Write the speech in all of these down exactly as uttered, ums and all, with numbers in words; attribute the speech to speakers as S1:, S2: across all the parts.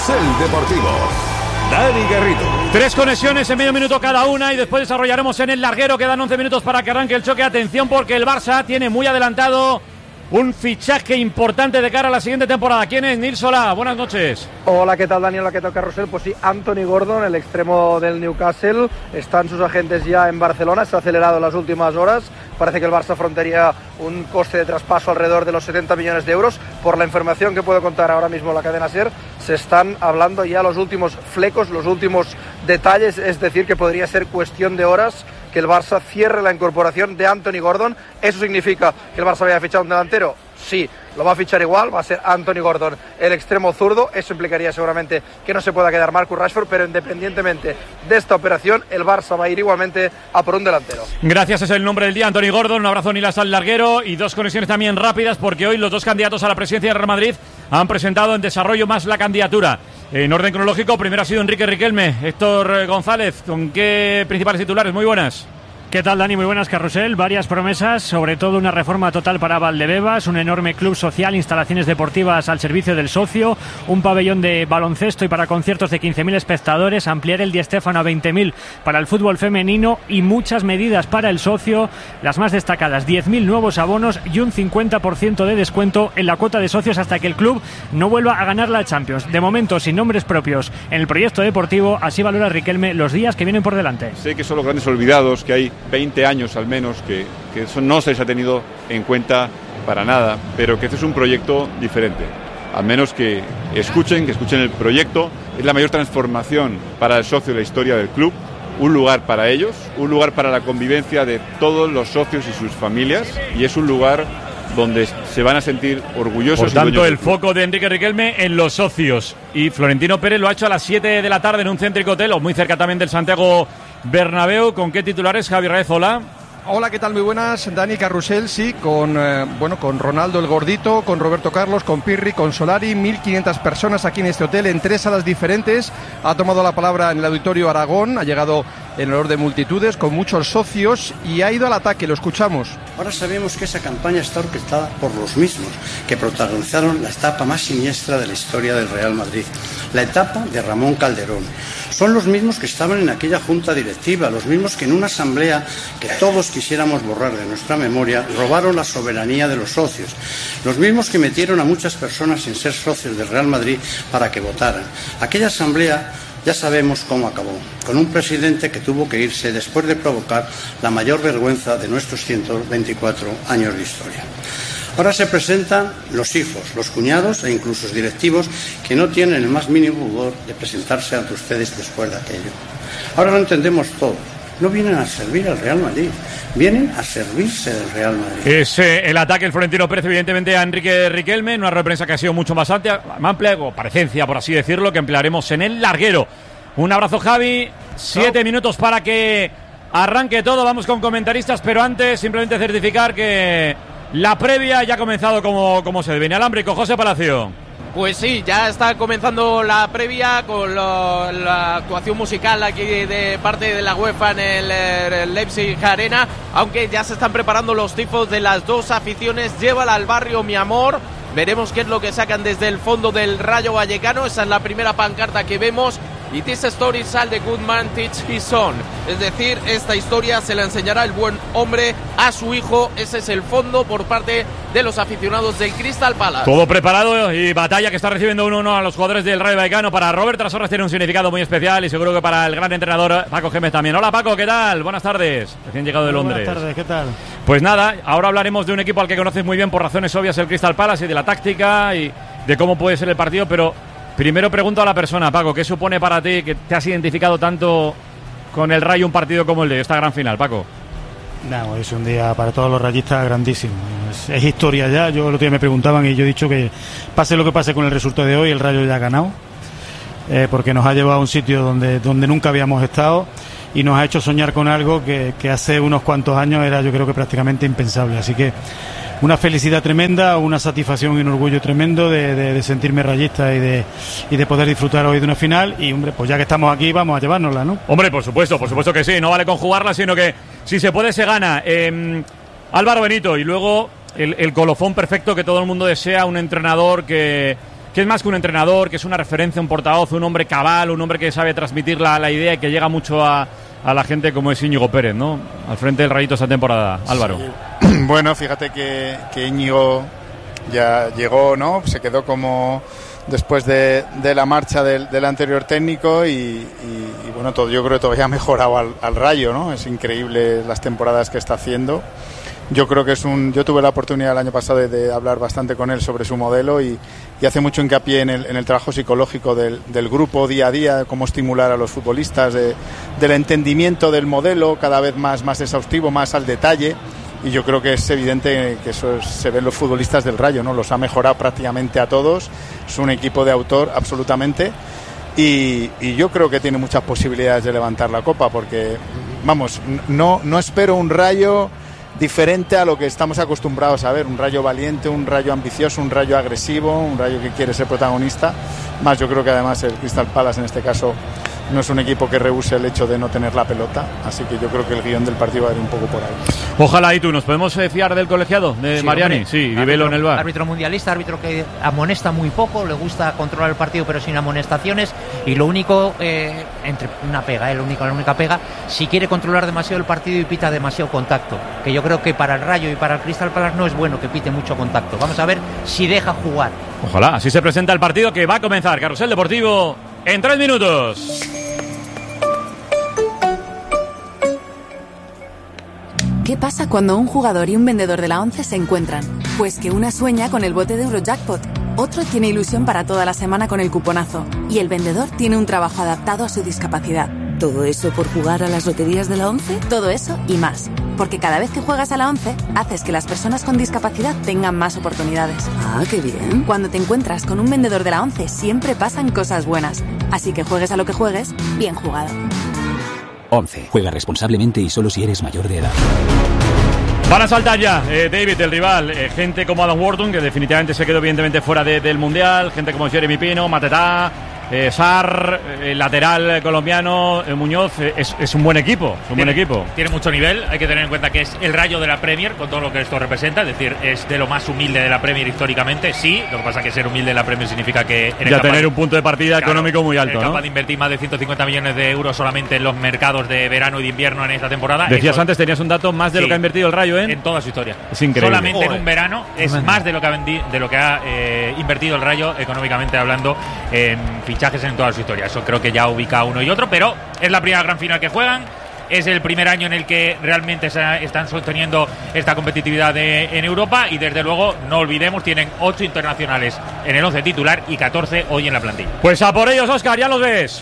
S1: Carrusel Deportivo. Dani Garrido.
S2: Tres conexiones en medio minuto cada una y después desarrollaremos en el larguero. Quedan once minutos para que arranque el choque. Atención porque el Barça tiene muy adelantado un fichaje importante de cara a la siguiente temporada. ¿Quién es? Nils Solá, buenas noches.
S3: Hola, ¿qué tal, Daniel? Hola, ¿qué tal, Carrusel? Pues sí, Anthony Gordon, el extremo del Newcastle. Están sus agentes ya en Barcelona, se ha acelerado en las últimas horas. Parece que el Barça afrontaría un coste de traspaso alrededor de los setenta millones de euros. Por la información que puedo contar ahora mismo la cadena SER, se están hablando ya los últimos flecos, los últimos detalles, es decir, que podría ser cuestión de horas que el Barça cierre la incorporación de Anthony Gordon. ¿Eso significa que el Barça vaya a fichar un delantero? Sí, lo va a fichar igual, va a ser Anthony Gordon, el extremo zurdo. Eso implicaría seguramente que no se pueda quedar Marcus Rashford, pero independientemente de esta operación, el Barça va a ir igualmente a por un delantero.
S2: Gracias, es el nombre del día, Anthony Gordon. Un abrazo, Nilas, al larguero, y dos conexiones también rápidas, porque hoy los dos candidatos a la presidencia del Real Madrid han presentado en desarrollo más la candidatura. En orden cronológico, primero ha sido Enrique Riquelme. Héctor González, ¿con qué principales titulares? Muy buenas.
S4: ¿Qué tal, Dani? Muy buenas, Carrusel. Varias promesas, sobre todo una reforma total para Valdebebas, un enorme club social, instalaciones deportivas al servicio del socio, un pabellón de baloncesto y para conciertos de quince mil espectadores, ampliar el Di Stéfano a veinte mil para el fútbol femenino y muchas medidas para el socio. Las más destacadas, diez mil nuevos abonos y un cincuenta por ciento de descuento en la cuota de socios hasta que el club no vuelva a ganar la Champions. De momento, sin nombres propios en el proyecto deportivo, así valora Riquelme los días que vienen por delante.
S5: Sé que son los grandes olvidados, que hay veinte años al menos que, que eso no se les ha tenido en cuenta para nada, pero que este es un proyecto diferente. Al menos que escuchen, que escuchen el proyecto. Es la mayor transformación para el socio de la historia del club, un lugar para ellos, un lugar para la convivencia de todos los socios y sus familias, y es un lugar donde se van a sentir orgullosos.
S2: Por tanto, el foco de Enrique Riquelme en los socios. Y Florentino Pérez lo ha hecho a las siete de la tarde en un céntrico hotel, o muy cerca también del Santiago Bernabéu. ¿Con qué titulares, Javi Raez? Hola.
S6: Hola, ¿qué tal? Muy buenas, Dani. Carrusel, sí, con eh, bueno, con Ronaldo el Gordito, con Roberto Carlos, con Pirri, con Solari, mil quinientas personas aquí en este hotel, en tres salas diferentes. Ha tomado la palabra en el Auditorio Aragón, ha llegado en olor de multitudes, con muchos socios, y ha ido al ataque, lo escuchamos.
S7: Ahora sabemos que esa campaña está orquestada por los mismos que protagonizaron la etapa más siniestra de la historia del Real Madrid, la etapa de Ramón Calderón. Son los mismos que estaban en aquella junta directiva, los mismos que en una asamblea que todos quisiéramos borrar de nuestra memoria, robaron la soberanía de los socios, los mismos que metieron a muchas personas sin ser socios del Real Madrid para que votaran. Aquella asamblea ya sabemos cómo acabó, con un presidente que tuvo que irse después de provocar la mayor vergüenza de nuestros ciento veinticuatro años de historia. Ahora se presentan los hijos, los cuñados e incluso los directivos que no tienen el más mínimo pudor de presentarse ante ustedes después de aquello. Ahora lo entendemos todo. No vienen a servir al Real Madrid, vienen a servirse del Real Madrid.
S2: Es eh, el ataque del Florentino Pérez, evidentemente, a Enrique Riquelme, en una rueda de prensa que ha sido mucho más amplia, amplia o parecencia, por así decirlo, que emplearemos en el larguero. Un abrazo, Javi. Siete minutos para que arranque todo. Vamos con comentaristas, pero antes simplemente certificar que la previa ya ha comenzado como, como se debe. Inalámbrico, José Palacio.
S8: Pues sí, ya está comenzando la previa con lo, la actuación musical aquí de parte de la UEFA en el, el Leipzig Arena, aunque ya se están preparando los tifos de las dos aficiones. Llévala al barrio, mi amor. Veremos qué es lo que sacan desde el fondo del Rayo Vallecano. Esa es la primera pancarta que vemos. Y this story shall the good man teach his son. Es decir, esta historia se la enseñará el buen hombre a su hijo. Ese es el fondo por parte de los aficionados del Crystal Palace.
S2: Todo preparado y batalla que está recibiendo uno a uno a los jugadores del Rayo Vallecano. Para Robert Trasorras tiene un significado muy especial y seguro que para el gran entrenador Paco Gémez también. Hola Paco, ¿qué tal? Buenas tardes. Recién llegado de Londres.
S4: Buenas tardes, ¿qué tal?
S2: Pues nada, ahora hablaremos de un equipo al que conoces muy bien por razones obvias, el Crystal Palace, y de la táctica y de cómo puede ser el partido, pero primero pregunto a la persona, Paco, ¿qué supone para ti que te has identificado tanto con el Rayo un partido como el de esta gran final, Paco?
S4: No, es un día para todos los rayistas grandísimo. Es, es historia ya. Yo el otro día me preguntaban y yo he dicho que pase lo que pase con el resultado de hoy, el Rayo ya ha ganado, eh, porque nos ha llevado a un sitio donde, donde nunca habíamos estado y nos ha hecho soñar con algo que, que hace unos cuantos años era, yo creo que prácticamente impensable. Así que una felicidad tremenda, una satisfacción y un orgullo tremendo de, de, de sentirme rayista y de, y de poder disfrutar hoy de una final. Y hombre, pues ya que estamos aquí, vamos a llevárnosla, ¿no?
S2: Hombre, por supuesto, por supuesto que sí. No vale con jugarla, sino que si se puede se gana. Eh, Álvaro Benito, y luego el, el colofón perfecto que todo el mundo desea, un entrenador que que es más que un entrenador, que es una referencia, un portavoz, un hombre cabal, un hombre que sabe transmitir la, la idea y que llega mucho a, a la gente como es Íñigo Pérez, ¿no? Al frente del Rayito esta temporada, Álvaro.
S9: Sí. Bueno, fíjate que, que Íñigo ya llegó, ¿no? Se quedó como después de, de la marcha del, del anterior técnico y, y, y bueno, todo, yo creo que todavía ha mejorado al, al Rayo, ¿no? Es increíble las temporadas que está haciendo. Yo creo que es un... Yo tuve la oportunidad el año pasado de, de hablar bastante con él sobre su modelo y, y hace mucho hincapié en el, en el trabajo psicológico del, del grupo día a día, cómo estimular a los futbolistas, de, del entendimiento del modelo cada vez más, más exhaustivo, más al detalle. Y yo creo que es evidente que eso se ve en los futbolistas del Rayo, ¿no? Los ha mejorado prácticamente a todos. Es un equipo de autor absolutamente. Y, y yo creo que tiene muchas posibilidades de levantar la copa porque, vamos, no, no espero un Rayo diferente a lo que estamos acostumbrados a ver, un Rayo valiente, un Rayo ambicioso, un Rayo agresivo, un Rayo que quiere ser protagonista. Más yo creo que además el Crystal Palace en este caso no es un equipo que rehúse el hecho de no tener la pelota, así que yo creo que el guión del partido va a ir un poco por ahí.
S2: Ojalá. ¿Y tú nos podemos eh, fiar del colegiado de sí, Mariani? Hombre, sí, vívelo en el bar.
S10: Árbitro mundialista, árbitro que amonesta muy poco, le gusta controlar el partido pero sin amonestaciones, y lo único, eh, entre una pega, eh, lo único, la única pega, si quiere controlar demasiado el partido y pita demasiado contacto, que yo creo que para el Rayo y para el Crystal Palace no es bueno que pite mucho contacto. Vamos a ver si deja jugar.
S2: Ojalá, así se presenta el partido que va a comenzar. Carrusel Deportivo en tres minutos.
S11: ¿Qué pasa cuando un jugador y un vendedor de la ONCE se encuentran? Pues que una sueña con el bote de Eurojackpot, otro tiene ilusión para toda la semana con el cuponazo y el vendedor tiene un trabajo adaptado a su discapacidad. ¿Todo eso por jugar a las loterías de la ONCE? Todo eso y más, porque cada vez que juegas a la ONCE haces que las personas con discapacidad tengan más oportunidades.
S12: Ah, qué bien.
S11: Cuando te encuentras con un vendedor de la ONCE siempre pasan cosas buenas, así que juegues a lo que juegues, bien jugado.
S13: ONCE. Juega responsablemente y solo si eres mayor de edad.
S2: Van a saltar ya, eh, David, el rival. Eh, gente como Adam Wharton, que definitivamente se quedó evidentemente fuera de, del Mundial. Gente como Jeremy Pino, Matetá, eh, Sarr, el lateral colombiano, eh, Muñoz. Eh, es, es un buen equipo, es un
S14: tiene,
S2: buen equipo.
S14: Tiene mucho nivel. Hay que tener en cuenta que es el Rayo de la Premier, con todo lo que esto representa. Es decir, es de lo más humilde de la Premier históricamente. Sí, lo que pasa es que ser humilde de la Premier significa que...
S2: Eres ya tener de, un punto de partida claro, económico muy alto,
S14: eres
S2: ¿no?
S14: capaz de invertir más de ciento cincuenta millones de euros solamente en los mercados de verano y de invierno en esta temporada.
S2: Decías
S14: Eso,
S2: antes, tenías un dato más de sí, lo que ha invertido el Rayo, ¿eh?
S14: En toda su historia.
S2: Es increíble.
S14: Solamente
S2: Joder.
S14: en un verano es Joder. más de lo que ha, vendi, de lo que ha eh, invertido el Rayo económicamente hablando en fichajes en toda su historia. Eso creo que ya ubica uno y otro, pero es la primera gran final que juegan. Es el primer año en el que realmente se están sosteniendo esta competitividad de, en Europa y desde luego, no olvidemos, tienen ocho internacionales en el once titular y catorce hoy en la plantilla.
S2: Pues a por ellos, Óscar, ya los ves.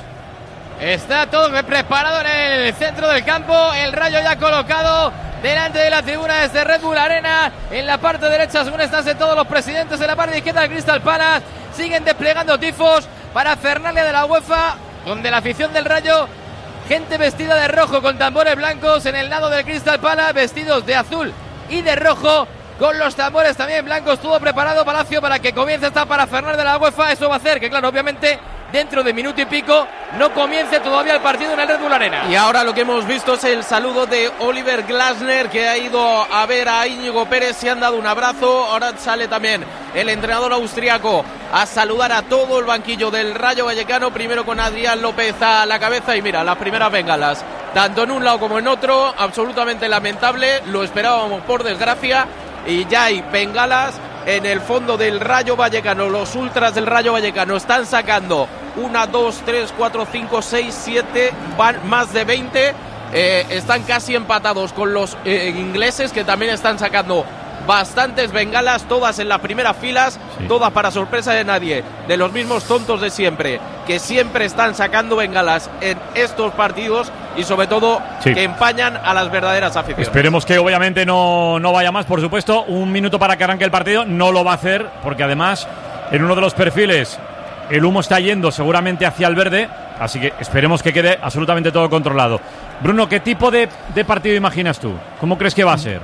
S8: Está todo preparado en el centro del campo, el Rayo ya colocado delante de la tribuna desde Red Bull Arena. En la parte derecha, según están todos los presidentes, en la parte izquierda del Crystal Palace siguen desplegando tifos para Fernalia de la UEFA, donde la afición del Rayo, gente vestida de rojo con tambores blancos, en el lado del Crystal Palace vestidos de azul y de rojo con los tambores también blancos. Todo preparado, Palacio, para que comience esta para Fernalia de la UEFA. Eso va a hacer que, claro, obviamente dentro de minuto y pico no comience todavía el partido en el Red Bull Arena. Y ahora lo que hemos visto es el saludo de Oliver Glasner, que ha ido a ver a Íñigo Pérez, se han dado un abrazo. Ahora sale también el entrenador austriaco a saludar a todo el banquillo del Rayo Vallecano, primero con Adrián López a la cabeza, y mira, las primeras bengalas, tanto en un lado como en otro, absolutamente lamentable, lo esperábamos por desgracia, y ya hay bengalas en el fondo del Rayo Vallecano. Los ultras del Rayo Vallecano están sacando una, dos, tres, cuatro, cinco, seis, siete, van más de veinte. Eh, están casi empatados con los eh, ingleses, que también están sacando bastantes bengalas, todas en las primeras filas, sí. Todas para sorpresa de nadie, de los mismos tontos de siempre, que siempre están sacando bengalas en estos partidos y sobre todo sí. que empañan a las verdaderas aficiones.
S2: Esperemos que obviamente no, no vaya más, por supuesto. Un minuto para que arranque el partido, no lo va a hacer, porque además en uno de los perfiles el humo está yendo seguramente hacia el verde, así que esperemos que quede absolutamente todo controlado. Bruno, ¿qué tipo de, de partido imaginas tú? ¿Cómo crees que va a ser?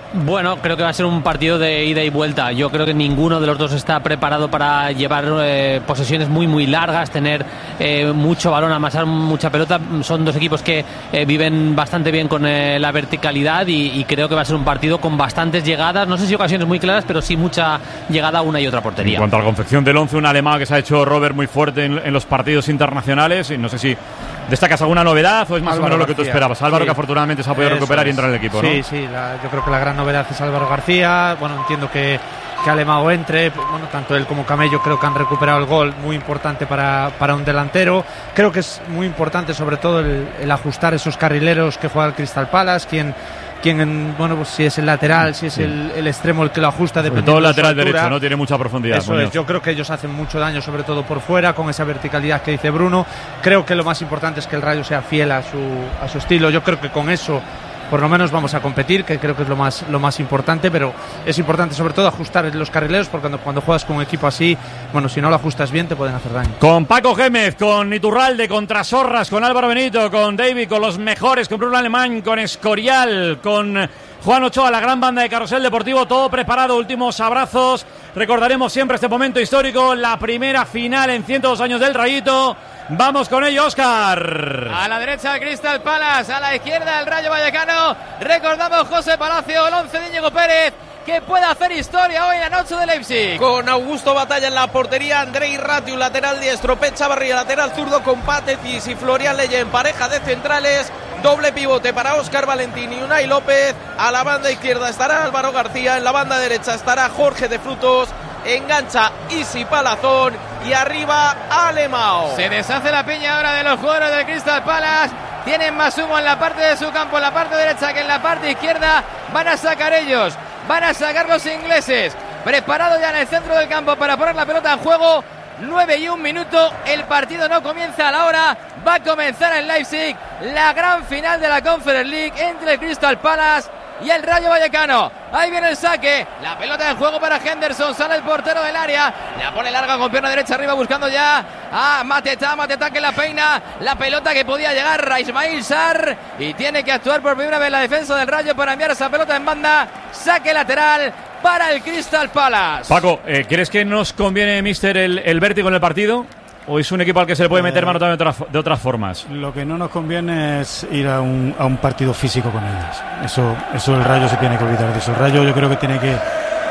S12: Bueno, creo que va a ser un partido de ida y vuelta. Yo creo que ninguno de los dos está preparado para llevar eh, posesiones muy muy largas, tener eh, mucho balón, amasar mucha pelota. Son dos equipos que eh, viven bastante bien con eh, la verticalidad y, y creo que va a ser un partido con bastantes llegadas, no sé si ocasiones muy claras, pero sí mucha llegada a una y otra portería.
S2: En cuanto a la confección del once, un alemán que se ha hecho Robert muy fuerte en, en los partidos internacionales, y no sé si destacas alguna novedad o es más
S15: Álvaro
S2: o menos lo que tú
S15: García.
S2: esperabas. Álvaro,
S15: Sí.
S2: que afortunadamente se ha podido
S15: Eso
S2: recuperar y
S15: es.
S2: entrar en el equipo, ¿no?
S15: Sí, sí, la, yo creo que la gran novedad es Álvaro García. Bueno, entiendo que, que Alemão entre. Bueno, tanto él como Camello creo que han recuperado el gol, muy importante para, para un delantero. Creo que es muy importante sobre todo el, el ajustar esos carrileros que juega el Crystal Palace, quien quien bueno, pues si es el lateral, si es
S2: Sí.
S15: el, el extremo el que lo ajusta,
S2: Sobre
S15: dependiendo
S2: todo el
S15: de su
S2: lateral
S15: altura.
S2: derecho, ¿no? Tiene mucha profundidad.
S15: Eso
S2: Muñoz.
S15: es, yo creo que ellos hacen mucho daño, sobre todo por fuera, con esa verticalidad que dice Bruno. Creo que lo más importante es que el Rayo sea fiel a su, a su estilo. Yo creo que con eso por lo menos vamos a competir, que creo que es lo más, lo más importante, pero es importante sobre todo ajustar los carrileros, porque cuando, cuando juegas con un equipo así, bueno, si no lo ajustas bien te pueden hacer daño.
S2: Con Paco Gémez, con Iturralde, con Trasorras, con Álvaro Benito, con David, con los mejores, con Bruno Alemán, con Escorial, con Juan Ochoa, la gran banda de Carrusel Deportivo, todo preparado, últimos abrazos. Recordaremos siempre este momento histórico, la primera final en ciento dos años del Rayito. Vamos con ello, Óscar.
S8: A la derecha el Crystal Palace, a la izquierda el Rayo Vallecano. Recordamos José Palacio, el once de Íñigo Pérez, que puede hacer historia hoy en la noche de Leipzig. Con Augusto Batalla en la portería, Andrei Ratiu, lateral diestro, Pep Chavarría, lateral zurdo, con Patecis y Florian Leye en pareja de centrales. Doble pivote para Óscar Valentín y Unai López. A la banda izquierda estará Álvaro García, en la banda derecha estará Jorge de Frutos. Engancha Isi Palazón y arriba Alemão. Se deshace la piña ahora de los jugadores del Crystal Palace. Tienen más humo en la parte de su campo, en la parte derecha que en la parte izquierda. Van a sacar ellos, van a sacar los ingleses. Preparado ya en el centro del campo para poner la pelota en juego. nueve y un minuto, el partido no comienza a la hora, va a comenzar en Leipzig la gran final de la Conference League entre el Crystal Palace y el Rayo Vallecano. Ahí viene el saque, la pelota en juego para Henderson, sale el portero del área, la pone larga con pierna derecha arriba buscando ya a Mateta, Mateta que la peina, la pelota que podía llegar a Ismail Sarr y tiene que actuar por primera vez la defensa del Rayo para enviar esa pelota en banda, saque lateral para el Crystal Palace.
S2: Paco, eh, ¿crees que nos conviene, mister, el, el vértigo en el partido? ¿O es un equipo al que se le puede meter mano también de otras, de otras formas?
S16: Lo que no nos conviene es ir a un, a un partido físico con ellos. Eso, eso el Rayo se tiene que olvidar de eso. El Rayo yo creo que tiene que,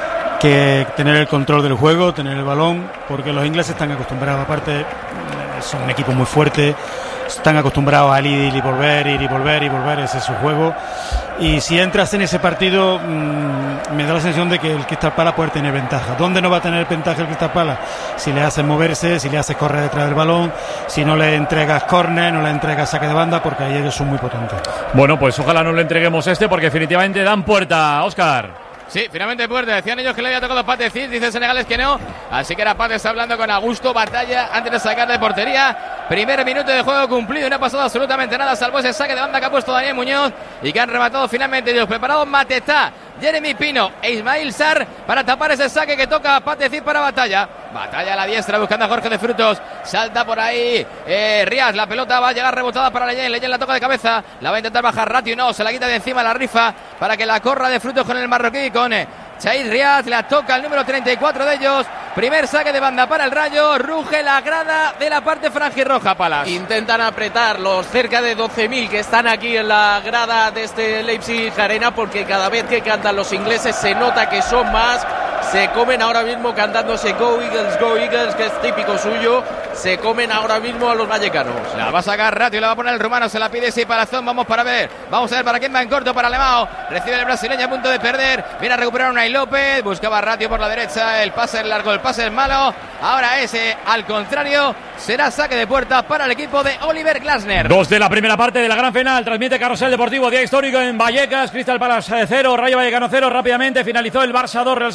S16: que tener el control del juego, tener el balón, porque los ingleses están acostumbrados. Aparte, son un equipo muy fuerte, están acostumbrados a ir y volver, ir y volver y volver, ese es su juego. Y si entras en ese partido, mmm, me da la sensación de que el Crystal Palace puede tener ventaja. ¿Dónde no va a tener ventaja el Crystal Palace? Si le haces moverse, si le haces correr detrás del balón, si no le entregas córner, no le entregas saque de banda, porque ahí ellos son muy potentes.
S2: Bueno, pues ojalá no le entreguemos este, porque definitivamente dan puerta, Óscar.
S8: Sí, finalmente puerta. Decían ellos que le había tocado Patecis, dicen Senegales que no. Así que era Pate, está hablando con Augusto Batalla antes de sacar de portería. Primer minuto de juego cumplido y no ha pasado absolutamente nada, salvo ese saque de banda que ha puesto Daniel Muñoz y que han rematado finalmente ellos. Preparado Mateta, Jeremy Pino e Ismail Sarr para tapar ese saque que toca Patecis para Batalla. Batalla a la diestra buscando a Jorge de Frutos. Salta por ahí eh, Rías. La pelota va a llegar rebotada para Leyen. Leyen la toca de cabeza. La va a intentar bajar Ratiu. No, se la quita de encima la rifa para que la corra de Frutos con el marroquí. Con eh, Chahir Riaz. La toca el número treinta y cuatro de ellos. Primer saque de banda para el Rayo. Ruge la grada de la parte franjirroja, Palas. Intentan apretar los cerca de doce mil que están aquí en la grada de este Leipzig Arena, porque cada vez que cantan los ingleses se nota que son más. Se comen ahora mismo cantándose Go Eagles, Go Eagles, que es típico suyo. Se comen ahora mismo a los vallecanos. La va a sacar Ratiu, la va a poner el rumano, se la pide ese Palazón. Vamos para ver, vamos a ver para quién va en corto, para Alemão. Recibe el brasileño a punto de perder. Viene a recuperar Unai López. Buscaba Ratiu por la derecha. El pase es largo, el pase es malo. Ahora ese, al contrario, será saque de puerta para el equipo de Oliver Glasner.
S2: Dos de la primera parte de la gran final. Transmite Carrusel Deportivo, día histórico en Vallecas. Crystal Palace cero, Rayo Vallecano cero. Rápidamente finalizó el Barça dos, Real Sociedad uno.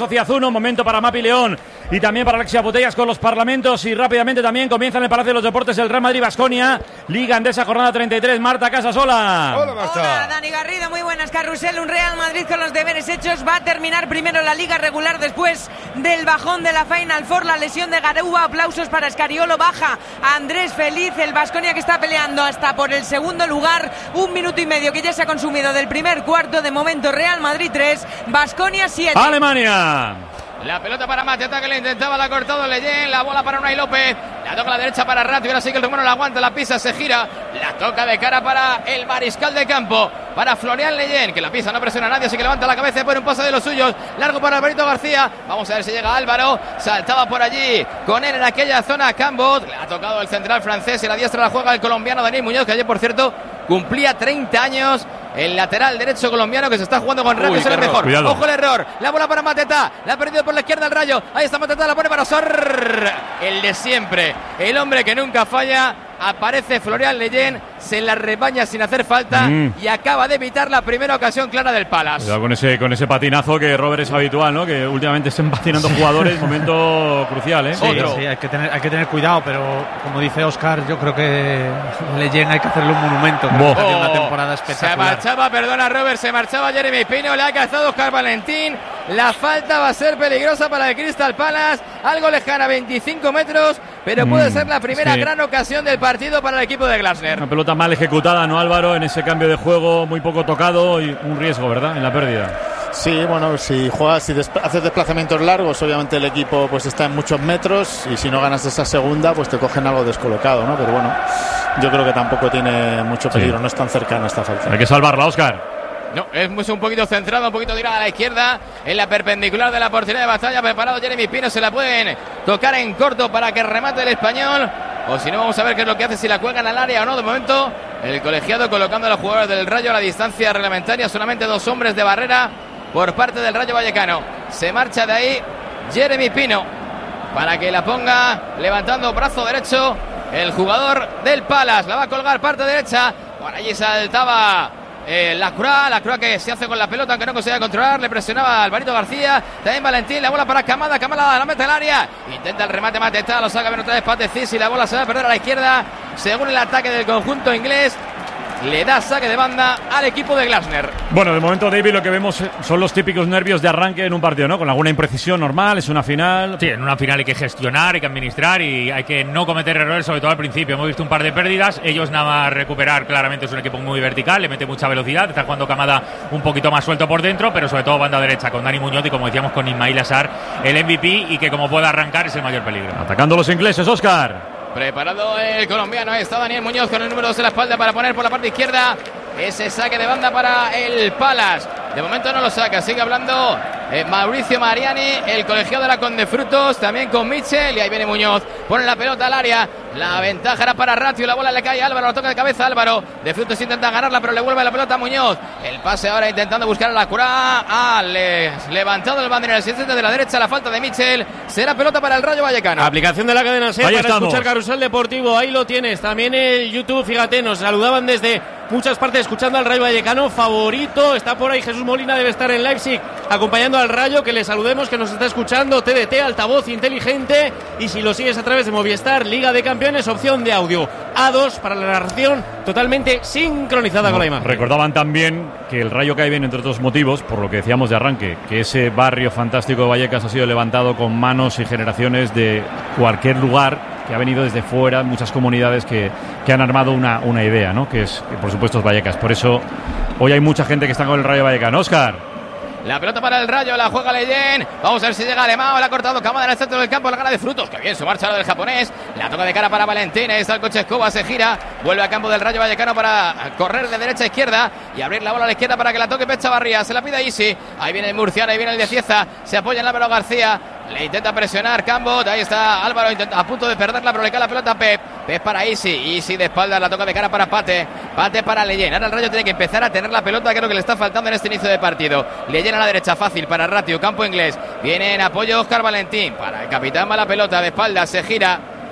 S2: uno. Momento para Mapi León y también para Alexia Botellas con los parlamentos. Y rápidamente también comienza en el Palacio de los Deportes el Real Madrid-Baskonia. Liga Endesa, jornada treinta y tres. Marta Casasola.
S17: Hola, Marta. Hola, Dani Garrido. Muy buenas, Carrusel. Un Real Madrid con los deberes hechos. Va a terminar primero la Liga regular después del bajón de la Final Four. La lesión de Garuba. Aplausos para Escariolo. Baja Andrés Feliz. El Baskonia que está peleando hasta por el segundo lugar. Un minuto y medio que ya se ha consumido del primer cuarto. De momento Real Madrid tres, Baskonia siete.
S2: Alemania.
S8: La pelota para Mateta que le intentaba, la ha cortado Leyen. La bola para Unai López. La toca a la derecha para Ratio. Ahora sí que el rumano la aguanta, la pisa, se gira. La toca de cara para el mariscal de campo. Para Florian Leyen, que la pisa, no presiona a nadie, así que levanta la cabeza y pone un pase de los suyos. Largo para Alvarito García. Vamos a ver si llega Álvaro. Saltaba por allí con él en aquella zona Cambot. Le ha tocado el central francés y la diestra la juega el colombiano Daniel Muñoz, que ayer, por cierto, cumplía treinta años. El lateral derecho colombiano que se está jugando con Ratio, es el mejor. Cuidado. Ojo el error. La bola para Mateta. La ha perdido por la izquierda el Rayo. Ahí está Mateta, la pone para Sor. El de siempre. El hombre que nunca falla. Aparece Florian Leyen, se la rebaña sin hacer falta mm. y acaba de evitar la primera ocasión clara del Palace.
S2: Cuidado con ese, con ese patinazo que Robert es habitual, ¿no? Que últimamente estén patinando jugadores, momento crucial, ¿eh?
S15: Sí, Otro. sí hay, que tener, hay que tener cuidado, pero como dice Óscar, yo creo que Leyen hay que hacerle un monumento. Creo que ha tenido una temporada espectacular.
S8: Se marchaba, perdona Robert, se marchaba Jeremy Pino, le ha cazado Oscar Valentín. La falta va a ser peligrosa para el Crystal Palace, algo lejana, veinticinco metros, pero puede mm, ser la primera sí. gran ocasión del partido para el equipo de Glasner.
S2: Una pelota mal ejecutada, ¿no, Álvaro? En ese cambio de juego, muy poco tocado y un riesgo, ¿verdad? En la pérdida.
S9: Sí, bueno, si juegas, si desp- haces desplazamientos largos, obviamente el equipo pues está en muchos metros y si no ganas esa segunda, pues te cogen algo descolocado, ¿no? Pero bueno, yo creo que tampoco tiene mucho peligro, sí. no es tan cercana esta falta.
S2: Hay que salvarla, Óscar.
S8: No, es un poquito centrado, un poquito tirada a la izquierda, en la perpendicular de la portería de Batalla. Preparado Jeremy Pino, se la pueden tocar en corto para que remate el español. O si no, vamos a ver qué es lo que hace, si la cuelgan al área o no. De momento, el colegiado colocando a los jugadores del Rayo a la distancia reglamentaria. Solamente dos hombres de barrera por parte del Rayo Vallecano. Se marcha de ahí Jeremy Pino para que la ponga levantando brazo derecho el jugador del Palace. La va a colgar parte derecha. Por allí saltaba Eh, la Croix, la Croix que se hace con la pelota aunque no conseguía controlar, le presionaba Alvarito García, también Valentín, la bola para Camada, Camada la mete al área, intenta el remate Mateta, lo saca bien otra vez Patecic y la bola se va a perder a la izquierda, según el ataque del conjunto inglés. Le da saque de banda al equipo de Glasner.
S2: Bueno, de momento, David, lo que vemos son los típicos nervios de arranque en un partido, ¿no? Con alguna imprecisión normal, es una final.
S14: Sí, en una final hay que gestionar, hay que administrar y hay que no cometer errores, sobre todo al principio. Hemos visto un par de pérdidas, ellos nada más recuperar, claramente es un equipo muy vertical, le mete mucha velocidad, está jugando Camada un poquito más suelto por dentro, pero sobre todo banda derecha con Dani Muñoz y, como decíamos, con Ismail Assar, el M V P, y que como pueda arrancar es el mayor peligro.
S2: Atacando los ingleses, Óscar.
S8: Preparado el colombiano, ahí está Daniel Muñoz con el número dos en la espalda para poner por la parte izquierda ese saque de banda para el Palace. De momento no lo saca, sigue hablando eh, Mauricio Mariani, el colegiado de la Conde Frutos, también con Mitchell, y ahí viene Muñoz, pone la pelota al área, la ventaja era para Ratio, la bola le cae a Álvaro, la toca de cabeza Álvaro, de Frutos intenta ganarla, pero le vuelve la pelota a Muñoz, el pase ahora intentando buscar a la Curá, ah, le, levantado el banderín al siguiente de la derecha, la falta de Mitchell, será pelota para el Rayo Vallecano.
S18: Aplicación de la cadena SER para
S2: estamos.
S18: Escuchar Carrusel Deportivo, ahí lo tienes, también el YouTube, fíjate, nos saludaban desde muchas partes escuchando al Rayo Vallecano, favorito, está por ahí Jesús Molina, debe estar en Leipzig acompañando al Rayo, que le saludemos, que nos está escuchando, T D T, altavoz inteligente, y si lo sigues a través de Movistar, Liga de Campeones, opción de audio A dos para la narración totalmente sincronizada no, con la imagen.
S2: Recordaban también que el Rayo cae bien, entre otros motivos, por lo que decíamos de arranque, que ese barrio fantástico de Vallecas ha sido levantado con manos y generaciones de cualquier lugar, que ha venido desde fuera, muchas comunidades que, que han armado una, una idea, ¿no? Que es, que por supuesto, es Vallecas. Por eso hoy hay mucha gente que está con el Rayo Vallecano. Óscar.
S8: La pelota para el Rayo, la juega Leyen. Vamos a ver si llega Alemão, la ha cortado Camada en el centro del campo, la gana de Frutos. Que bien, su marcha la del japonés. La toca de cara para Valentín. Ahí está el coche Escoba, se gira. Vuelve a campo del Rayo Vallecano para correr de derecha a izquierda y abrir la bola a la izquierda para que la toque Pech Chavarría. Se la pide Isi. Ahí viene el murciano, ahí viene el de Cieza. Se apoya en Álvaro García. Le intenta presionar Cambot. Ahí está Álvaro intenta, a punto de perderla, pero le cae la pelota a Pep. Pep para Isi. Isi de espaldas, la toca de cara para Pate. Pate para Leyen. Ahora el Rayo tiene que empezar a tener la pelota, creo que le está faltando en este inicio de partido. Leyen a la derecha, fácil para Ratio, campo inglés. Viene en apoyo Óscar Valentín. Para el capitán va la pelota de espaldas, se gira.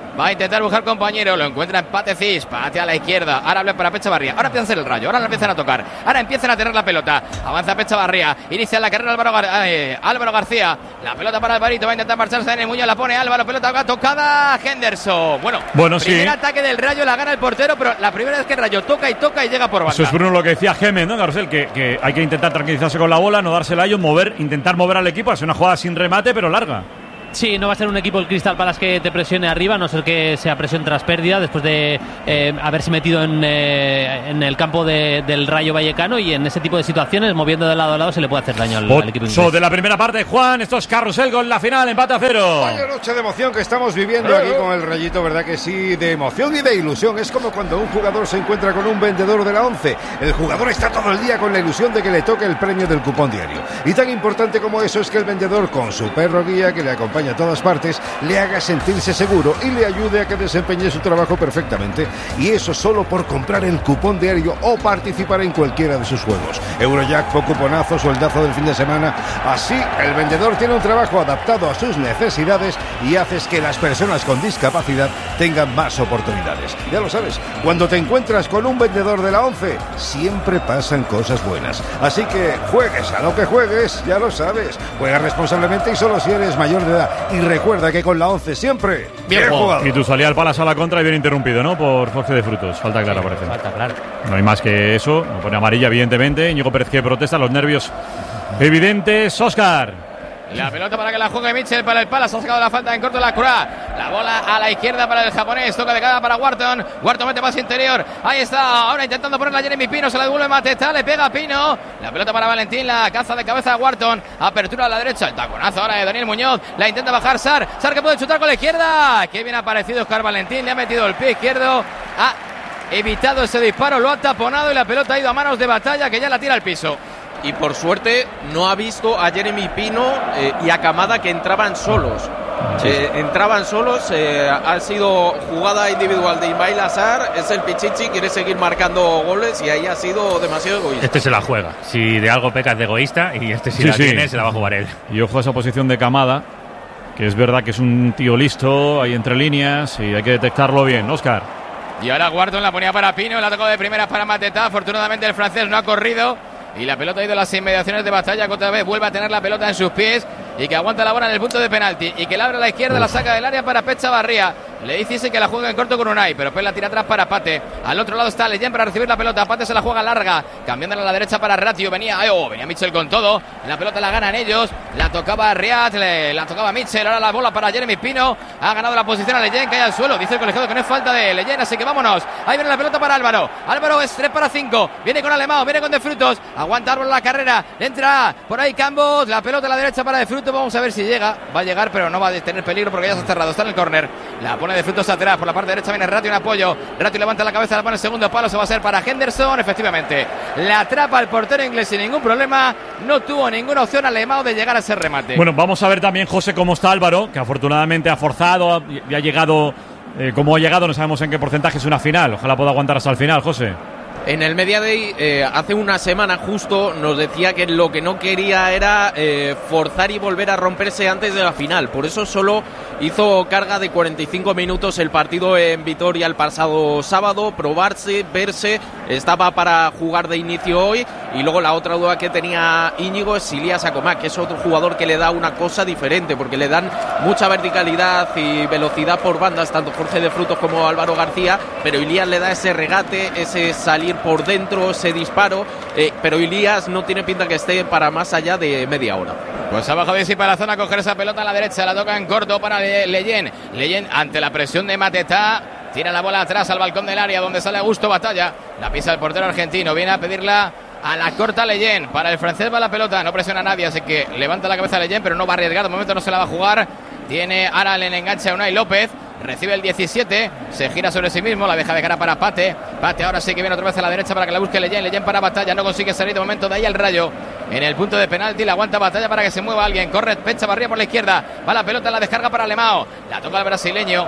S19: Va a intentar buscar compañero, lo encuentra en Pate Cis, Pate a la izquierda, ahora habla para Pechavarría, ahora empieza a hacer el rayo, ahora lo empiezan a tocar, ahora empiezan a tener la pelota, avanza Pechavarría, inicia la carrera Álvaro, Gar eh, Álvaro García, la pelota para Alvarito, va a intentar marcharse en el Muñoz, la pone Álvaro, pelota tocada Henderson. Bueno,
S2: bueno
S19: primer
S2: sí.
S19: ataque del Rayo, la gana el portero, pero la primera vez que el Rayo toca y toca y llega por banda.
S2: Eso es Bruno lo que decía Gémez, ¿no, Carrusel? Que, que hay que intentar tranquilizarse con la bola, no dársela a ellos, mover, intentar mover al equipo, es una jugada sin remate, pero larga.
S12: Sí, no va a ser un equipo el Crystal Palace que te presione arriba, a no ser que sea presión tras pérdida, después de eh, haberse metido en, eh, en el campo de, del Rayo Vallecano, y en ese tipo de situaciones, moviendo de lado a lado, se le puede hacer daño al, al equipo inglés.
S2: De la primera parte, Juan, esto es Carrusel con la final, empate a cero.
S20: Vaya noche de emoción que estamos viviendo aquí con el Rayito, ¿verdad que sí? De emoción y de ilusión. Es como cuando un jugador se encuentra con un vendedor de la once. El jugador está todo el día con la ilusión de que le toque el premio del cupón diario. Y tan importante como eso es que el vendedor, con su perro guía que le acompaña a todas partes, le haga sentirse seguro y le ayude a que desempeñe su trabajo perfectamente, y eso solo por comprar el cupón diario o participar en cualquiera de sus juegos. Eurojackpot, cuponazo, sueldazo del fin de semana. Así, el vendedor tiene un trabajo adaptado a sus necesidades y haces que las personas con discapacidad tengan más oportunidades. Ya lo sabes, cuando te encuentras con un vendedor de la once, siempre pasan cosas buenas. Así que juegues a lo que juegues, ya lo sabes. Juega responsablemente y solo si eres mayor de edad. Y recuerda que con la once siempre bien, bien jugado.
S2: Y tu salida al Palace a la contra y bien interrumpido, ¿no? Por Jorge de Frutos. Falta clara, sí, parece.
S10: Falta clara.
S2: No hay más que eso. No pone amarilla, evidentemente. Íñigo Pérez que protesta, los nervios evidentes. Óscar.
S19: La pelota para que la juegue Mitchell para el Palace. Ha sacado la falta en corto la Croix. La bola a la izquierda para el japonés. Toca de cada para Wharton. Wharton mete más interior. Ahí está. Ahora intentando ponerla Jeremy Pino. Se la devuelve Mateta. Le pega a Pino. La pelota para Valentín. La caza de cabeza a Wharton. Apertura a la derecha. El taconazo ahora de Daniel Muñoz. La intenta bajar Sar. Sar que puede chutar con la izquierda. Qué bien ha aparecido Oscar Valentín. Le ha metido el pie izquierdo. Ha evitado ese disparo. Lo ha taponado y la pelota ha ido a manos de Batalla, que ya la tira al piso.
S8: Y por suerte no ha visto a Jeremy Pino eh, y a Kamada, que entraban solos. Sí. Eh, entraban solos, eh, ha sido jugada individual de Ismail Assar, es el Pichichi, quiere seguir marcando goles y ahí ha sido demasiado egoísta.
S14: Este se la juega, si de algo pecas de egoísta, y este si sí, la sí. tiene se la va a jugar él.
S2: Y ojo a esa posición de Kamada, que es verdad que es un tío listo, ahí entre líneas, y hay que detectarlo bien, Óscar.
S19: Y ahora Wharton la ponía para Pino, la tocó de primeras para Mateta, afortunadamente el francés no ha corrido. Y la pelota ha ido a las inmediaciones de Batalla, que otra vez vuelve a tener la pelota en sus pies y que aguanta la bola en el punto de penalti y que la abre a la izquierda, Uf. la saca del área para Pechavarría. Le dice que la juega en corto con Unai, pero Pep la tira atrás para Pate. Al otro lado está Leyen para recibir la pelota. Pate se la juega larga, cambiándola a la derecha para Ratio. Venía, oh, venía Mitchell con todo. La pelota la ganan ellos. La tocaba Riad, la tocaba Mitchell. Ahora la bola para Jeremy Pino. Ha ganado la posición a Leyen, cae al suelo. Dice el colegiado que no es falta de Leyen, así que vámonos. Ahí viene la pelota para Álvaro. Álvaro es tres para cinco. Viene con Alemão, viene con De Frutos. Aguanta Álvaro la carrera. Entra por ahí Campos. La pelota a la derecha para De Frutos. Vamos a ver si llega. Va a llegar, pero no va a tener peligro porque ya se ha cerrado. Está en el córner. La pone De Frutos atrás. Por la parte derecha viene Ratio en apoyo. Ratio levanta la cabeza, la pone en segundo palo. Se va a ser para Henderson. Efectivamente, la atrapa el portero inglés sin ningún problema. No tuvo ninguna opción Alemão de llegar a ese remate.
S2: Bueno, vamos a ver también, José, cómo está Álvaro, que afortunadamente ha forzado y ha llegado. Eh, como ha llegado, no sabemos en qué porcentaje es una final. Ojalá pueda aguantar hasta el final, José.
S8: En el Media Day, eh, hace una semana justo, nos decía que lo que no quería era eh, forzar y volver a romperse antes de la final. Por eso solo hizo carga de cuarenta y cinco minutos el partido en Vitoria el pasado sábado, probarse, verse. Estaba para jugar de inicio hoy. Y luego la otra duda que tenía Íñigo es Ilias Acomac, que es otro jugador que le da una cosa diferente, porque le dan mucha verticalidad y velocidad por bandas, tanto Jorge de Frutos como Álvaro García, pero Ilias le da ese regate, ese salir por dentro, ese disparo, eh, pero Ilias no tiene pinta que esté para más allá de media hora.
S19: Pues abajo de sí para la zona, coger esa pelota a la derecha, la toca en corto para Le- Leyen. Leyen ante la presión de Mateta, tira la bola atrás al balcón del área donde sale Augusto Batalla, la pisa el portero argentino, viene a pedirla a la corta Leyen. Para el francés va la pelota, no presiona a nadie, así que levanta la cabeza Leyen, pero no va a arriesgar, de momento no se la va a jugar. Tiene ahora el enganche a Unai López, recibe el diecisiete, se gira sobre sí mismo, la deja de cara para Pate. Pate ahora sí que viene otra vez a la derecha para que la busque Leyen. Leyen para Batalla, no consigue salir de momento, de ahí al Rayo. En el punto de penalti la aguanta Batalla para que se mueva alguien. Corre Pechavarría por la izquierda, va la pelota, la descarga para Alemão, la toca el brasileño.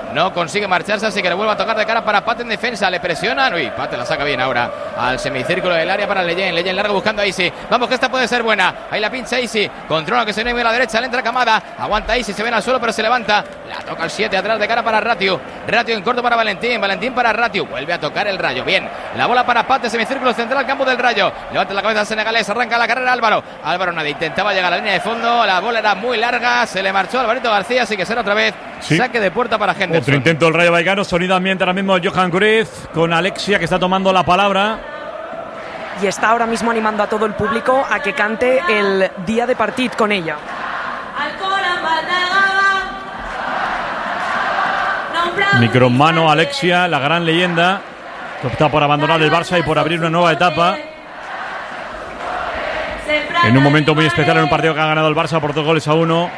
S19: no consigue marcharse, así que le vuelve a tocar de cara para Pate en defensa, le presionan, uy, Pate la saca bien ahora al semicírculo del área para Leyen, Leyen larga buscando a Isi, vamos que esta puede ser buena, ahí la pincha Isi, controla que se viene a la derecha, le entra Camada, aguanta Isi, se ven al suelo pero se levanta, la toca el siete atrás de cara para Ratio, Ratio en corto para Valentín, Valentín para Ratio, vuelve a tocar el Rayo, bien, la bola para Pate, semicírculo central, campo del Rayo, levanta la cabeza senegalés, arranca la carrera Álvaro, Álvaro nadie intentaba llegar a la línea de fondo, la bola era muy larga, se le marchó Alvarito García, así que será otra vez sí. saque de puerta para Henderson.
S2: Otro intento del Rayo Vallecano, sonido ambiente ahora mismo Johan Cruyff con Alexia que está tomando la palabra.
S21: Y está ahora mismo animando a todo el público a que cante el Día de Partit con ella.
S2: Micromano Alexia, la gran leyenda, que opta por abandonar el Barça y por abrir una nueva etapa. En un momento muy especial, en un partido que ha ganado el Barça por dos goles a uno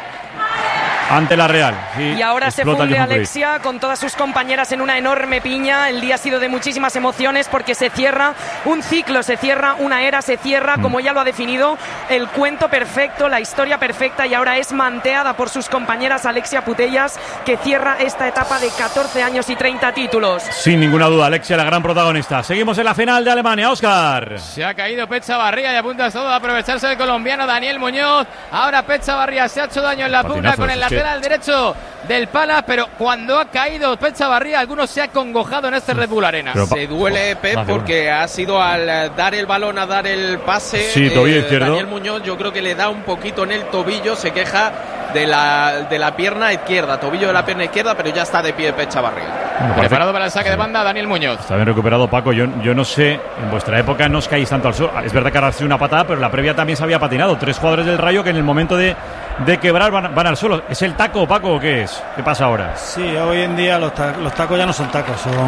S2: ante la Real.
S21: Y, y ahora se funde Alexia con todas sus compañeras en una enorme piña. El día ha sido de muchísimas emociones porque se cierra un ciclo, se cierra una era, se cierra, mm. como ya lo ha definido, el cuento perfecto, la historia perfecta, y ahora es manteada por sus compañeras Alexia Putellas, que cierra esta etapa de catorce años y treinta títulos.
S2: Sin ninguna duda, Alexia, la gran protagonista. Seguimos en la final de Alemania, Óscar.
S19: Se ha caído Pep Chavarría y apunta todo a aprovecharse del colombiano Daniel Muñoz. Ahora Pep Chavarría se ha hecho daño en la pugna con el lateral al derecho del Pala, pero cuando ha caído Pep Chavarría, algunos se ha congojado en este Red Bull Arena.
S8: Pero, se duele Pep ah, porque ha sido al dar el balón, a dar el pase.
S2: Sí, tobillo eh, izquierdo.
S8: Daniel Muñoz, yo creo que le da un poquito en el tobillo, se queja de la, de la pierna izquierda, tobillo de la pierna izquierda, pero ya está de pie Pep Chavarría.
S19: Bueno, preparado para el saque sí. de banda Daniel Muñoz.
S2: Está bien recuperado, Paco. Yo, yo no sé, en vuestra época no os caéis tanto al suelo. Es verdad que ahora ha sido una patada, pero la previa también se había patinado. Tres jugadores del Rayo que en el momento de, de quebrar van, van al suelo. ¿Es el taco, Paco, o qué es? ¿Qué pasa ahora?
S16: Sí, hoy en día los, ta los tacos ya no son tacos, son,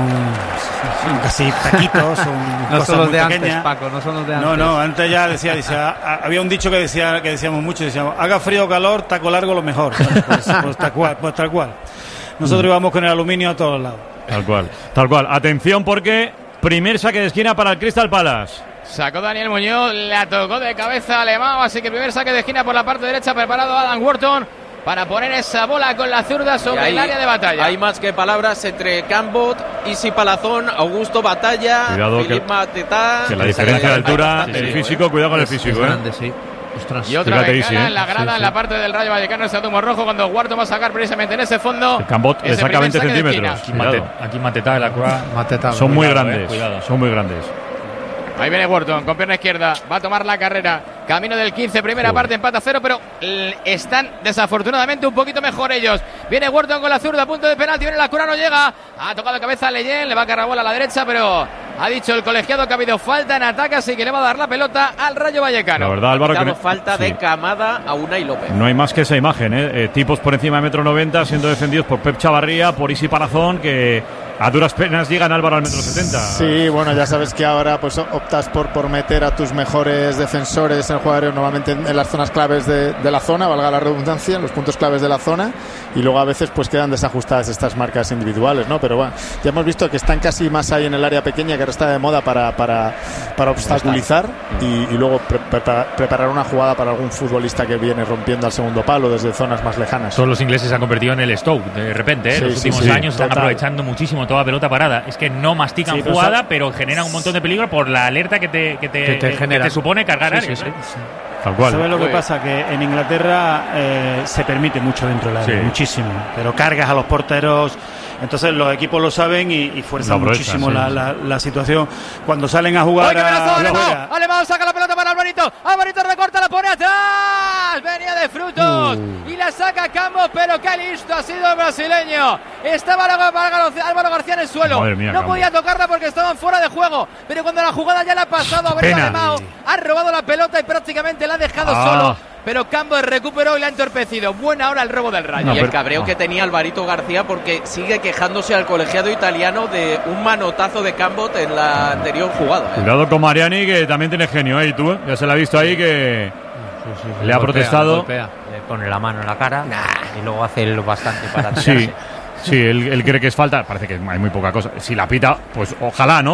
S16: son casi taquitos, son
S15: no
S16: cosas
S15: son los
S16: muy
S15: de
S16: pequeñas.
S15: Antes, Paco, no son los de antes.
S16: No, no, antes ya decía, decía había un dicho que decía que decíamos mucho, decíamos, haga frío o calor, taco largo lo mejor. Pues, pues, tal cual, pues tal cual. Nosotros mm. íbamos con el aluminio a todos lados.
S2: Tal cual, tal cual. Atención porque primer saque de esquina para el Crystal Palace.
S19: Sacó Daniel Muñoz, la tocó de cabeza Alemán, así que primer saque de esquina por la parte derecha, preparado Adam Wharton para poner esa bola con la zurda sobre ahí, el área de Batalla.
S8: Hay más que palabras entre Cambot, Isi Palazón, Augusto Batalla, Philippe Mateta.
S2: Que la diferencia de altura, el físico, cuidado con el físico, ¿eh? Grande, sí.
S19: Ostras, y otra vez sí, ¿eh? en la grada, sí, sí. en la parte del Rayo Vallecano, ese humo rojo, cuando Wharton va a sacar precisamente en ese fondo.
S2: El Cambot le saca veinte centímetros.
S14: Aquí, Mate, aquí Mateta de la Croix.
S2: Mateta, son muy cuidado, grandes, eh, cuidado. son muy grandes.
S19: Ahí viene Wharton con pierna izquierda, va a tomar la carrera, camino del quince, primera Uy. parte, empata cero, pero están desafortunadamente un poquito mejor ellos. Viene Wharton con la zurda, punto de penalti, viene la cura, no llega, ha tocado cabeza a Leyen, le va a cargar bola a la derecha, pero ha dicho el colegiado que ha habido falta en ataque, así que le va a dar la pelota al Rayo Vallecano.
S2: La verdad, Álvaro,
S8: que falta sí. de Camada a Unai López.
S2: No hay más que esa imagen, ¿eh? Eh, tipos por encima de metro noventa siendo defendidos por Pep Chavarría, por Isi Palazón, que a duras penas llegan Álvaro al metro setenta.
S22: Sí, bueno, ya sabes que ahora pues optas por, por meter a tus mejores defensores en el juego aéreo, normalmente en, en las zonas claves de, de la zona, valga la redundancia, en los puntos claves de la zona, y luego a veces pues quedan desajustadas estas marcas individuales, ¿no? Pero bueno, ya hemos visto que están casi más ahí en el área pequeña, que ahora está de moda para, para, para obstaculizar y, y luego pre pre preparar una jugada para algún futbolista que viene rompiendo al segundo palo desde zonas más lejanas.
S14: Todos los ingleses se han convertido en el Stoke de repente, ¿eh? Sí, los últimos sí, sí, años sí, están aprovechando muchísimo toda pelota parada. Es que no mastican sí, jugada, pero, pero generan un montón de peligro por la alerta que te, que te, que te, que te supone cargar
S16: sí,
S14: áreas.
S16: Sí, sí, sí. Tal cual. ¿Sabes lo que pasa? Que en Inglaterra eh, se permite mucho dentro del área, sí. muchísimo, pero cargas a los porteros. Entonces los equipos lo saben y, y fuerzan muchísimo sí, la, sí. La, la situación cuando salen a jugar.
S19: ¡Oye, a, Alemán! Alemán saca la pelota para Alvarito. Alvarito recorta, la pone atrás. Venía de frutos uh. y la saca Campos, pero qué listo ha sido el brasileño. Estaba Álvaro García en el suelo. Mía, no Campos. podía tocarla porque estaban fuera de juego. Pero cuando la jugada ya la ha pasado a Breno Alemão, ha robado la pelota y prácticamente la ha dejado ah. solo. Pero Campos recuperó y la ha entorpecido. Buena hora el robo del Rayo.
S8: No, y el cabreo no. que tenía Alvarito García porque sigue quejándose al colegiado italiano de un manotazo de Campos en la anterior jugada. ¿eh?
S2: Cuidado con Mariani, que también tiene genio, ¿eh? Y tú, ya se la ha visto ahí que sí, sí, sí, le ha golpea, protestado.
S10: Golpea. Le pone la mano en la cara nah. y luego hace lo bastante para tirarse.
S2: Sí, sí él, él cree que es falta. Parece que hay muy poca cosa. Si la pita, pues ojalá, ¿no?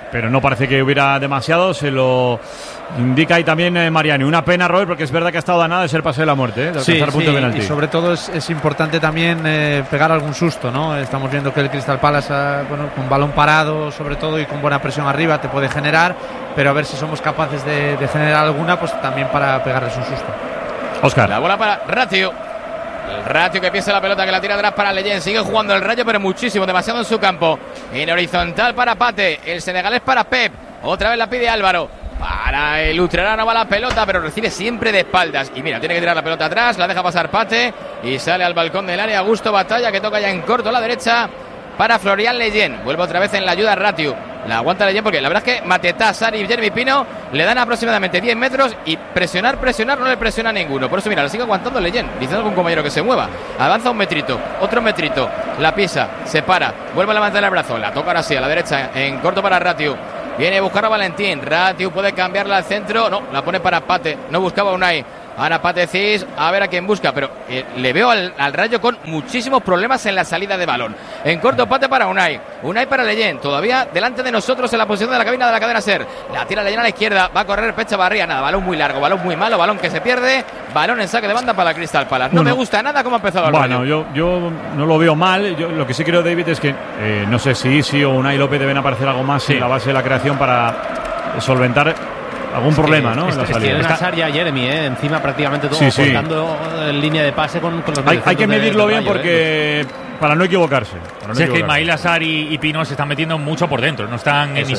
S2: pero no parece que hubiera demasiado. Se lo indica ahí también eh, Mariani. Una pena, Robert, porque es verdad que ha estado a nada de ser pase de la muerte, ¿eh? De
S15: sí,
S2: alcanzar punto
S15: sí,
S2: de penalti.
S15: Y sobre todo es, es importante también eh, pegar algún susto, ¿no? Estamos viendo que el Crystal Palace, ah, bueno, con balón parado sobre todo y con buena presión arriba te puede generar, pero a ver si somos capaces de, de generar alguna, pues también para pegarles un susto.
S2: Óscar.
S19: La bola para Ratio. El Ratio que piensa la pelota, que la tira atrás para Leyen. Sigue jugando el Rayo, pero muchísimo, demasiado en su campo. En horizontal para Pate. El senegalés para Pep. Otra vez la pide Álvaro. Para el Utrerano va la pelota, pero recibe siempre de espaldas. Y mira, tiene que tirar la pelota atrás. La deja pasar Pate. Y sale al balcón del área. Augusto Batalla, que toca ya en corto a la derecha. Para Florian Leyen. Vuelve otra vez en la ayuda Ratio. La aguanta Leyen porque la verdad es que Matetá, Sari y Jeremy Pino le dan aproximadamente diez metros y presionar, presionar, no le presiona a ninguno. Por eso, mira, la sigue aguantando Leyen, diciendo a algún compañero que se mueva. Avanza un metrito, otro metrito, la pisa, se para, vuelve a levantar el brazo, la toca ahora sí a la derecha, en corto para Ratio. Viene a buscar a Valentín, Ratio puede cambiarla al centro, no, la pone para Pate, no buscaba a Unai. Ahora Pate Cis, a ver a quién busca, pero eh, le veo al, al Rayo con muchísimos problemas en la salida de balón. En corto, Pate para Unai, Unai para Leyen, todavía delante de nosotros en la posición de la cabina de la cadena SER. La tira Leyen a la izquierda, va a correr Pecha Barría, nada, balón muy largo, balón muy malo, balón que se pierde, balón en saque de banda para la Crystal Palace. No
S2: bueno,
S19: me gusta nada cómo ha empezado el
S2: bueno,
S19: Rayo.
S2: Bueno, yo, yo no lo veo mal. Yo, lo que sí creo, David, es que eh, no sé si Isi o Unai López deben aparecer algo más sí. en la base de la creación para solventar algún es problema, ¿no?
S12: Es,
S2: en la
S12: es, tiene a Sari y a Jeremy, ¿eh? Encima prácticamente todo,
S2: sí, sí.
S12: cortando en línea de pase con, con los
S2: hay, hay que medirlo
S12: de,
S2: bien
S12: Rayo,
S2: porque... ¿eh? Para no equivocarse. Para no
S14: sí,
S2: equivocarse.
S14: es que Ismail Assar y, y Pino se están metiendo mucho por dentro. No están en